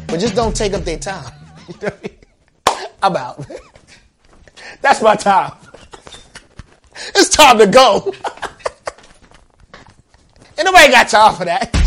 But just don't take up their time. I'm out. That's my time. It's time to go. Ain't nobody got time for that.